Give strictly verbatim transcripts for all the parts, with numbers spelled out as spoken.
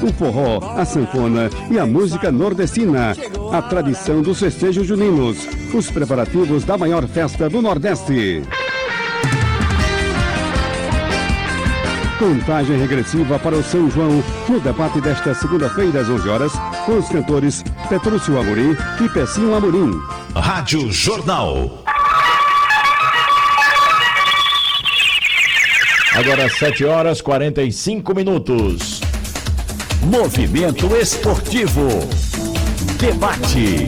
o forró, a sanfona e a música nordestina. A tradição dos festejos juninos. Os preparativos da maior festa do Nordeste. Contagem regressiva para o São João no debate desta segunda-feira às onze horas com os cantores Petrúcio Amorim e Pecinho Amorim. Rádio Jornal. Agora sete horas e quarenta e cinco minutos. Movimento Esportivo. Debate.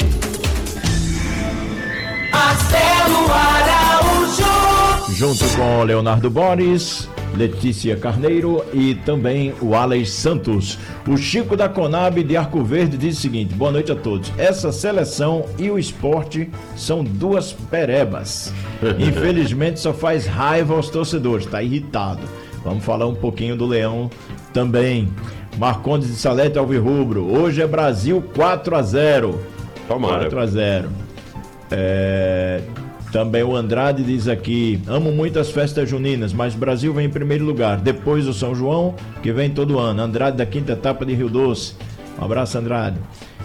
Marcelo Araújo. Junto com Leonardo Boris, Letícia Carneiro e também o Alex Santos. O Chico da Conab de Arco Verde diz o seguinte: boa noite a todos. Essa seleção e o esporte são duas perebas. Infelizmente só faz raiva aos torcedores, tá irritado. Vamos falar um pouquinho do Leão também. Marcondes de Salete Alvirrubro. Hoje é Brasil quatro a zero. Tomara. quatro a zero. É... Também o Andrade diz aqui: amo muito as festas juninas, mas o Brasil vem em primeiro lugar, depois o São João, que vem todo ano. Andrade da quinta etapa de Rio Doce. Um abraço, Andrade.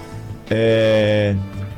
É...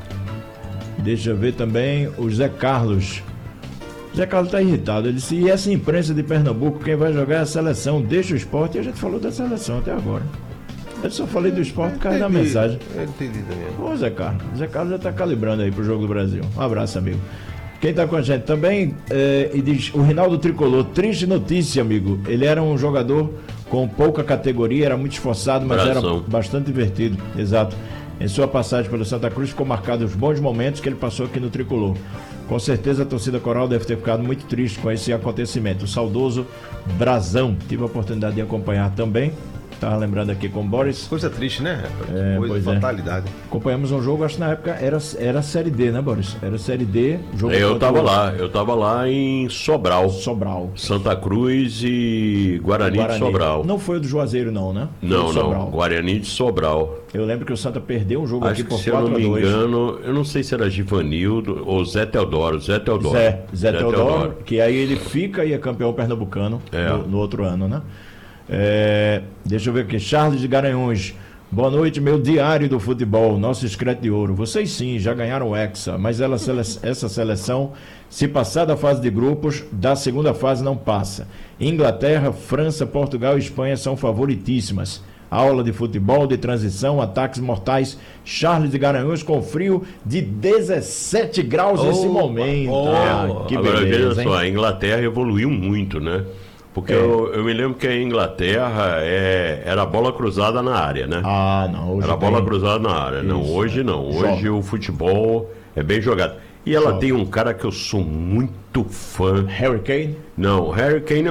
Deixa eu ver também o Zé Carlos. Zé Carlos tá irritado. Ele disse: e essa imprensa de Pernambuco, quem vai jogar é a seleção, deixa o esporte. E a gente falou da seleção até agora. Eu só falei do esporte por causa da mensagem. Eu entendi também. Ô Zé Carlos, Zé Carlos já tá calibrando aí pro jogo do Brasil. Um abraço, amigo. Quem tá com a gente também, é, e diz, o Rinaldo Tricolor, triste notícia, amigo. Ele era um jogador com pouca categoria, era muito esforçado, mas Bração. era bastante divertido. Exato. Em sua passagem pelo Santa Cruz ficou marcado os bons momentos que ele passou aqui no Tricolor. Com certeza a torcida coral deve ter ficado muito triste com esse acontecimento. O saudoso Brazão, tive a oportunidade de acompanhar também. Estava lembrando aqui com o Boris. Coisa triste, né, rapaz? É, Coisa pois de é. fatalidade. Acompanhamos um jogo, acho que na época era, era Série D, né, Boris? Era Série D. Jogo Eu contra tava o- lá, eu tava lá em Sobral. Sobral. Santa Cruz e Guarani, Guarani. de Sobral. Não foi o do Juazeiro, não, né? Foi Não, do não, Sobral. Guarani de Sobral. Eu lembro que o Santa perdeu um jogo Acho aqui que, por se eu não quatro a me dois. engano, eu não sei se era Givanildo ou Zé Teodoro. Zé Teodoro. Zé, Zé Teodoro, que aí ele fica e é campeão pernambucano É. no, no outro ano, né? É, deixa eu ver aqui, Charles de Garanhuns. Boa noite, meu diário do futebol, nosso escrete de ouro. Vocês sim, já ganharam o Hexa, mas ela, sele- essa seleção, se passar da fase de grupos, da segunda fase não passa. Inglaterra, França, Portugal e Espanha são favoritíssimas. Aula de futebol, de transição, ataques mortais. Charles de Garanhuns com frio de dezessete graus nesse Oh, momento. oh, Ah, que Agora, beleza, veja hein? só, a Inglaterra evoluiu muito, né? Porque É. eu, eu me lembro que a Inglaterra é, era bola cruzada na área, né? Ah, não. Hoje Era bola tem- cruzada na área. Não, Isso, hoje é. não. Hoje Joga. o futebol é bem jogado. E ela Joga. tem um cara que eu sou muito fã. Harry Kane. Não, Harry Kane